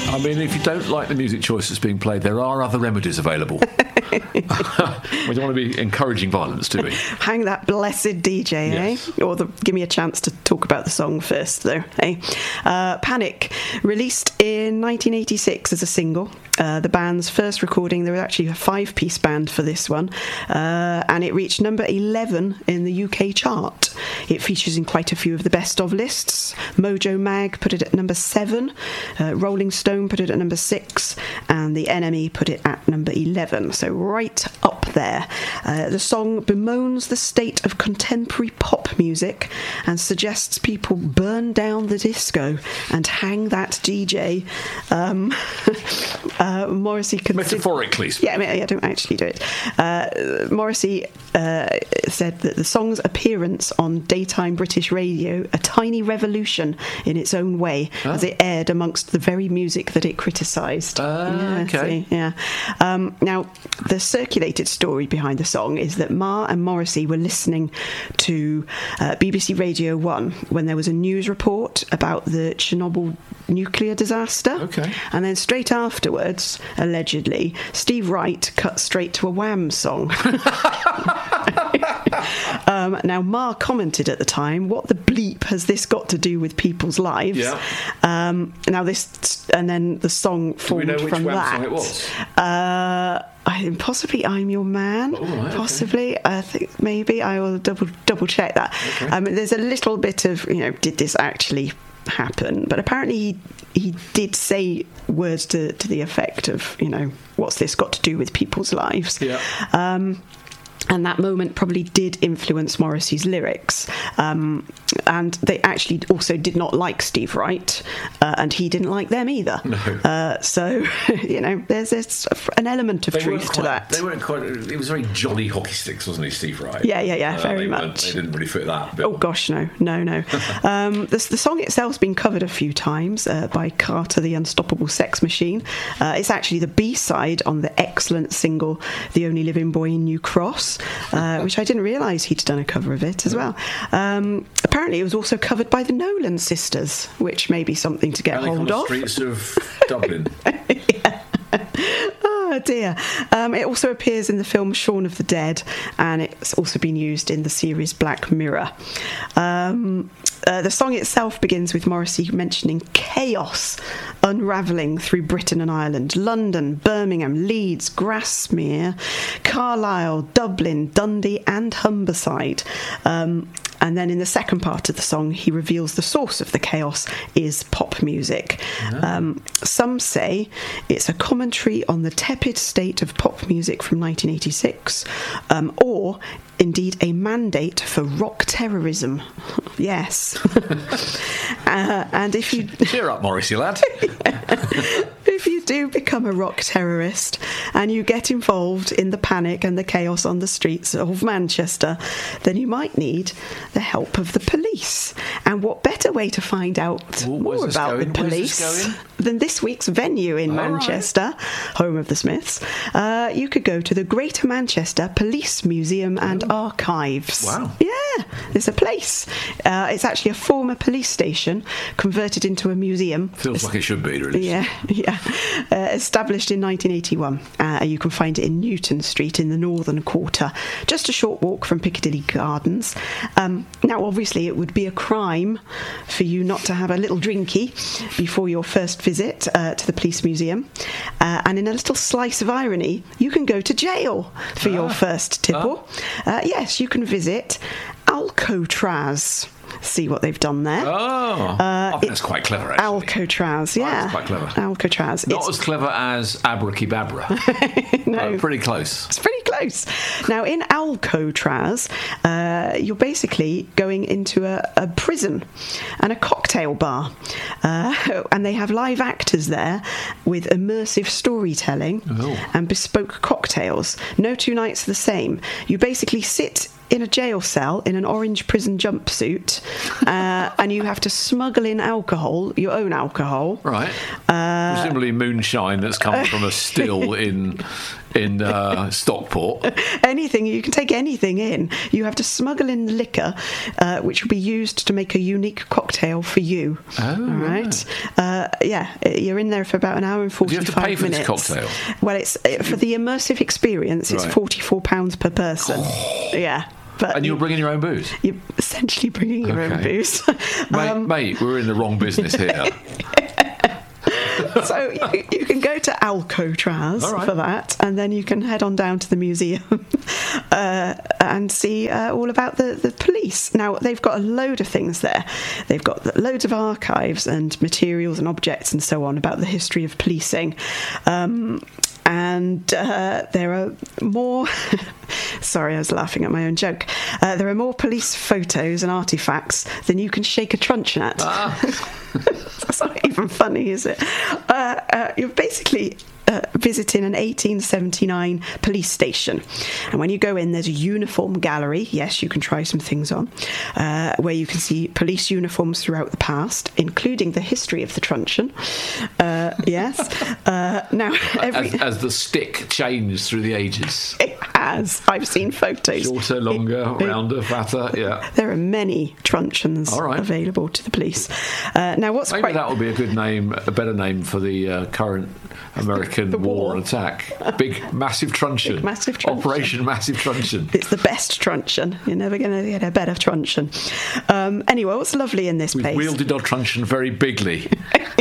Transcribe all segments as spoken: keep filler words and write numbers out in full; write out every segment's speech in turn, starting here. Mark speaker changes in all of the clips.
Speaker 1: I mean, if you don't like the music choice that's being played, there are other remedies available. We don't want to be encouraging violence, do we?
Speaker 2: Hang that blessed D J,
Speaker 1: yes.
Speaker 2: eh? Or the, give me a chance to talk about the song first, though, eh? Uh, Panic, released in nineteen eighty-six as a single. Uh, the band's first recording, there was actually a five-piece band for this one, uh, and it reached number eleven in the U K chart. It features in quite a few of the best-of lists. Mojo Mag put it at number seven, uh, Rolling Stone put it at number six, and The Enemy put it at number eleven, so right up there. Uh, the song bemoans the state of contemporary pop music and suggests people burn down the disco and hang that D J. Um, uh, Morrissey considered...
Speaker 1: Metaphorically.
Speaker 2: Yeah, I mean, I don't actually do it. Uh, Morrissey uh, said that the song's appearance on daytime British radio, a tiny revolution in its own way, oh. as it aired amongst the very music that it criticised.
Speaker 1: Uh,
Speaker 2: yeah,
Speaker 1: okay.
Speaker 2: See, yeah. Um, now, the circulated story behind the song is that Marr and Morrissey were listening to uh, B B C Radio one when there was a news report about the Chernobyl nuclear disaster.
Speaker 1: Okay.
Speaker 2: And then straight afterwards, allegedly, Steve Wright cut straight to a Wham song. um, now, Marr commented at the time, what the bleep has this got to do with people's lives?
Speaker 1: Yeah.
Speaker 2: Um, now, this, and then the song formed
Speaker 1: do we know which
Speaker 2: from
Speaker 1: Wham
Speaker 2: that.
Speaker 1: song it was?
Speaker 2: Uh, I, possibly I'm Your Man.
Speaker 1: Oh, right,
Speaker 2: possibly. Okay. I think maybe I will double double check that.
Speaker 1: Okay.
Speaker 2: Um, there's a little bit of, you know, did this actually happen? But apparently he he did say words to, to the effect of, you know, what's this got to do with people's lives?
Speaker 1: Yeah.
Speaker 2: Um, and that moment probably did influence Morrissey's lyrics. Um, and they actually also did not like Steve Wright, uh, and he didn't like them either.
Speaker 1: No.
Speaker 2: Uh, so, you know, there's, there's an element of
Speaker 1: they
Speaker 2: truth
Speaker 1: quite,
Speaker 2: to that.
Speaker 1: They weren't quite... It was very Johnny Hockey Sticks, wasn't he, Steve Wright?
Speaker 2: Yeah, yeah, yeah,
Speaker 1: uh,
Speaker 2: very
Speaker 1: they
Speaker 2: much.
Speaker 1: They didn't really fit that bill.
Speaker 2: Oh, gosh, no, no, no. um, the, the song itself's been covered a few times uh, by Carter the Unstoppable Sex Machine. Uh, it's actually the B-side on the excellent single The Only Living Boy in New Cross, uh, which I didn't realise he'd done a cover of it as well. Um, apparently it was also covered by the Nolan sisters, which may be something to get
Speaker 1: Running
Speaker 2: hold
Speaker 1: on
Speaker 2: of.
Speaker 1: the streets of Dublin.
Speaker 2: Yeah. Oh dear. Um, it also appears in the film Shaun of the Dead, and it's also been used in the series Black Mirror. Um, uh, the song itself begins with Morrissey mentioning chaos unravelling through Britain and Ireland, London, Birmingham, Leeds, Grasmere, Carlisle, Dublin, Dundee and Humberside. Um, and then in the second part of the song, he reveals the source of the chaos is pop music. Oh. Um, some say it's a commentary on the tepid state of pop music from nineteen eighty-six, um, or indeed a mandate for rock terrorism. Yes. uh, and if you...
Speaker 1: Cheer up, Morrissey, lad.
Speaker 2: If you do become a rock terrorist and you get involved in the panic and the chaos on the streets of Manchester, then you might need the help of the police. And what better way to find out
Speaker 1: Well,
Speaker 2: more about
Speaker 1: going?
Speaker 2: the police
Speaker 1: this
Speaker 2: than this week's venue in
Speaker 1: All
Speaker 2: Manchester,
Speaker 1: right.
Speaker 2: home of the Smiths? Uh, you could go to the Greater Manchester Police Museum and
Speaker 1: oh.
Speaker 2: Archives.
Speaker 1: Wow.
Speaker 2: Yeah, there's a place. Uh, it's actually a former police station converted into a museum.
Speaker 1: Feels like it should be, really.
Speaker 2: Yeah, yeah. Uh, established in nineteen eighty-one. Uh, you can find it in Newton Street in the Northern Quarter, just a short walk from Piccadilly Gardens. Um, now, obviously, it would be a crime for you not to have a little drinky before your first visit uh, to the police museum. Uh, and in a little slice of irony, you can go to jail for ah. your first tipple. Ah. Uh, yes, you can visit Alcatraz. See what they've done there.
Speaker 1: Oh, uh, I think that's quite clever, actually.
Speaker 2: Alcatraz, yeah.
Speaker 1: Oh, that's quite clever.
Speaker 2: Alcatraz.
Speaker 1: Not
Speaker 2: it's...
Speaker 1: as clever as Abracadabra.
Speaker 2: No.
Speaker 1: But pretty close.
Speaker 2: It's pretty close. Now, in Alcatraz, uh, you're basically going into a, a prison and a cocktail bar. Uh, and they have live actors there with immersive storytelling oh. and bespoke cocktails. No two nights are the same. You basically sit in a jail cell in an orange prison jumpsuit, uh, and you have to smuggle in alcohol, your own alcohol.
Speaker 1: Right. Uh, Presumably moonshine that's come from a still in in uh, Stockport.
Speaker 2: Anything, you can take anything in. You have to smuggle in liquor, uh, which will be used to make a unique cocktail for you.
Speaker 1: Oh,
Speaker 2: all right. Uh, yeah, you're in there for about an hour and forty-five
Speaker 1: minutes. Do you have to pay for
Speaker 2: minutes.
Speaker 1: this cocktail?
Speaker 2: Well, it's for the immersive experience. It's
Speaker 1: right.
Speaker 2: forty-four pounds per person. Oh. Yeah. But
Speaker 1: and you're you, bringing your own booze?
Speaker 2: You're essentially bringing your okay. own booze.
Speaker 1: mate,
Speaker 2: um,
Speaker 1: mate, we're in the wrong business here.
Speaker 2: So you, you can go to Alcatraz right. for that, and then you can head on down to the museum uh, and see uh, all about the, the police. Now, they've got a load of things there. They've got loads of archives and materials and objects and so on about the history of policing. Um, and uh, there are more... Sorry, I was laughing at my own joke. Uh, there are more police photos and artefacts than you can shake a truncheon at. Ah. That's not even funny, is it? Uh, uh, you're basically uh, visiting an eighteen seventy-nine police station. And when you go in, there's a uniform gallery. Yes, you can try some things on, uh, where you can see police uniforms throughout the past, including the history of the truncheon. Uh, yes. Uh, now, every...
Speaker 1: as, as the stick changed through the ages.
Speaker 2: It has. I've seen photos.
Speaker 1: Shorter, longer, it, rounder, fatter, yeah.
Speaker 2: There are many truncheons
Speaker 1: right.
Speaker 2: available to the police. Uh, now, what's
Speaker 1: Maybe
Speaker 2: quite...
Speaker 1: that would be a good name, a better name for the uh, current American
Speaker 2: the
Speaker 1: war
Speaker 2: war.
Speaker 1: and attack. Big, massive truncheon.
Speaker 2: Big, massive truncheon.
Speaker 1: Operation Massive Truncheon.
Speaker 2: It's the best truncheon. You're never going to get a better truncheon. Um, anyway, what's lovely in this
Speaker 1: We've
Speaker 2: place...
Speaker 1: We've wielded our truncheon very bigly.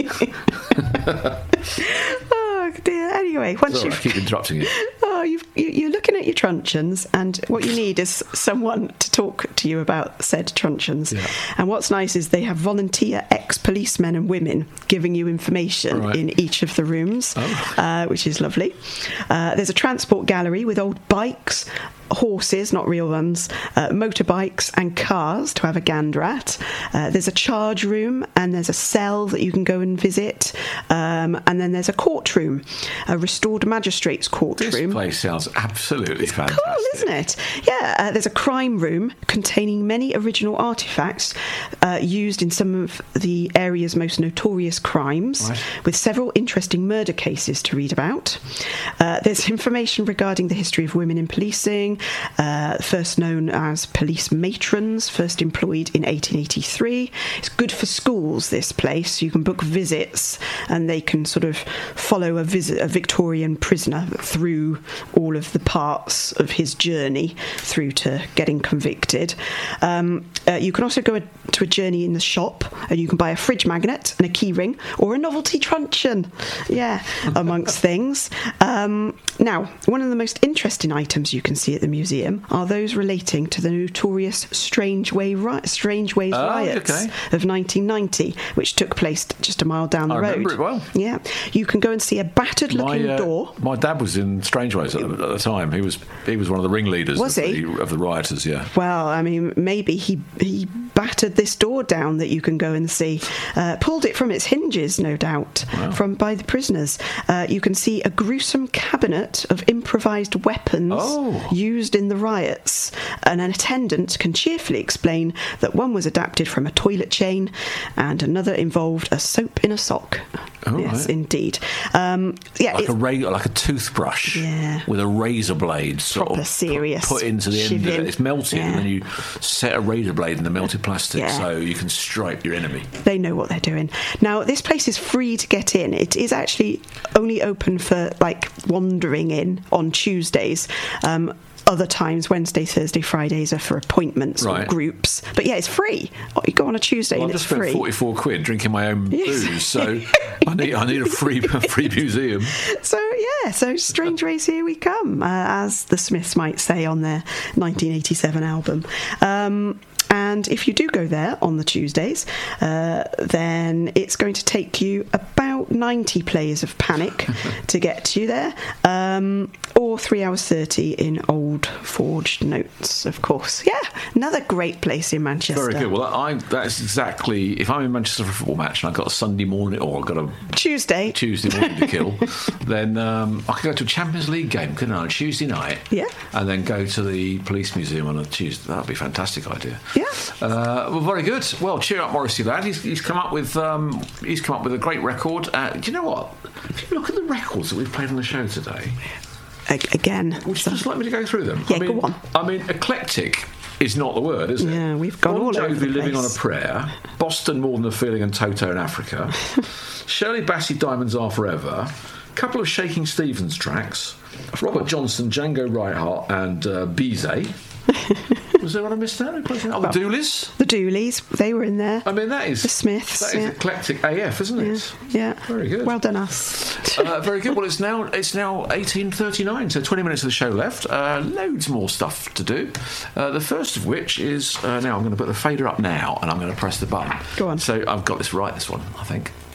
Speaker 2: Oh, dear. Anyway, once
Speaker 1: you
Speaker 2: you
Speaker 1: I keep interrupting you.
Speaker 2: Oh, you've, you, you're looking at your truncheons, and what you need is someone to talk to you about said truncheons.
Speaker 1: Yeah.
Speaker 2: And what's nice is they have volunteer ex-policemen and women giving you information
Speaker 1: right.
Speaker 2: in each of the rooms,
Speaker 1: oh.
Speaker 2: uh, which is lovely. Uh, there's a transport gallery with old bikes, horses, not real ones, uh, motorbikes and cars to have a gander at. Uh, there's a charge room, and there's a cell that you can go and visit. Um, and then there's a courtroom, a restored magistrate's courtroom.
Speaker 1: This place sounds absolutely
Speaker 2: it's
Speaker 1: fantastic.
Speaker 2: Cool, isn't it? Yeah, uh, there's a crime room containing many original artefacts uh, used in some of the area's most notorious crimes,
Speaker 1: right.
Speaker 2: with several interesting murder cases to read about. Uh, there's information regarding the history of women in policing, uh, first known as police matrons, first employed in eighteen eighty-three. It's good for schools, this place. You can book visits, and they can sort of follow a, visit, a Victorian prisoner through all of the parts of his journey through to getting convicted. Um, uh, you can also go a, to a journey in the shop, and you can buy a fridge magnet and a key ring or a novelty truncheon. Yeah, amongst things. Um, now, one of the most interesting items you can see at the museum are those relating to the notorious Strange, Way ri- Strange Ways
Speaker 1: oh,
Speaker 2: riots
Speaker 1: okay.
Speaker 2: of nineteen ninety, which took place just a mile down the
Speaker 1: I
Speaker 2: road.
Speaker 1: I remember it well.
Speaker 2: Yeah, you can go and see a battered-looking
Speaker 1: my, uh,
Speaker 2: door.
Speaker 1: My dad was in Strangeways at, at the time. He was he was one of the ringleaders
Speaker 2: was
Speaker 1: of,
Speaker 2: he?
Speaker 1: The, of the rioters. Yeah.
Speaker 2: Well, I mean, maybe he he battered this door down that you can go and see. Uh, pulled it from its hinges, no doubt,
Speaker 1: wow.
Speaker 2: from by the prisoners. Uh, you can see a gruesome cabinet of improvised weapons
Speaker 1: oh.
Speaker 2: used in the riots, and an attendant can cheerfully explain that one was adapted from a toilet chain, and another involved a soap in a sock.
Speaker 1: Oh,
Speaker 2: yes,
Speaker 1: right.
Speaker 2: indeed. Um, yeah,
Speaker 1: like a ra- like a toothbrush
Speaker 2: yeah.
Speaker 1: with a razor blade sort
Speaker 2: Proper
Speaker 1: of
Speaker 2: serious
Speaker 1: put, put into the end of it. It's melted,
Speaker 2: yeah.
Speaker 1: and then you set a razor blade in the melted plastic
Speaker 2: yeah.
Speaker 1: so you can stripe your enemy.
Speaker 2: They know what they're doing. Now, this place is free to get in. It is actually only open for like wandering in on Tuesdays. Um, Other times, Wednesday, Thursday, Fridays are for appointments
Speaker 1: right.
Speaker 2: or groups. But yeah, it's free. You go on a Tuesday
Speaker 1: well,
Speaker 2: and
Speaker 1: I've
Speaker 2: it's
Speaker 1: just spent
Speaker 2: free.
Speaker 1: forty-four quid drinking my own booze, so I need I need a free a free museum.
Speaker 2: So yeah, so Strange Ways, here we come, uh, as the Smiths might say on their nineteen eighty-seven album. Um, And if you do go there on the Tuesdays, uh, then it's going to take you about ninety plays of Panic to get you there, um, or three hours thirty in old forged notes, of course. Yeah, another great place in Manchester.
Speaker 1: Very good. Well, I, that's exactly, if I'm in Manchester for a football match and I've got a Sunday morning, or I've got a
Speaker 2: Tuesday
Speaker 1: Tuesday morning to kill, then um, I could go to a Champions League game, couldn't I, on Tuesday night?
Speaker 2: Yeah.
Speaker 1: And then go to the police museum on a Tuesday. That would be a fantastic idea.
Speaker 2: Yeah.
Speaker 1: Uh, well, very good. Well, cheer up, Morrissey lad. He's, he's come up with um, he's come up with a great record. Uh, do you know what? If you look at the records that we've played on the show today,
Speaker 2: a- again.
Speaker 1: Would you
Speaker 2: So-
Speaker 1: just like me to go through them?
Speaker 2: Yeah,
Speaker 1: I mean,
Speaker 2: go on.
Speaker 1: I mean, eclectic is not the word, is it?
Speaker 2: Yeah, we've gone
Speaker 1: Bon
Speaker 2: all over
Speaker 1: Jovi,
Speaker 2: the
Speaker 1: Living on a
Speaker 2: place.
Speaker 1: Prayer, Boston, More Than a Feeling, and Toto in Africa, Shirley Bassey, Diamonds Are Forever, a couple of Shaking Stevens tracks, Robert Johnson, Django Reinhardt, and uh, Bizet. Was there one I missed out? Oh, the Dooleys.
Speaker 2: The Dooleys, they were in there.
Speaker 1: I mean, that is
Speaker 2: The Smiths,
Speaker 1: That is
Speaker 2: yeah.
Speaker 1: eclectic A F, isn't it?
Speaker 2: Yeah.
Speaker 1: Very good.
Speaker 2: Well done, us.
Speaker 1: Uh, very good. Well, it's now it's now eighteen thirty-nine, so twenty minutes of the show left. Uh, loads more stuff to do. Uh, the first of which is uh, now I'm going to put the fader up now, and I'm going to press the button.
Speaker 2: Go on.
Speaker 1: So I've got this right. This one, I think.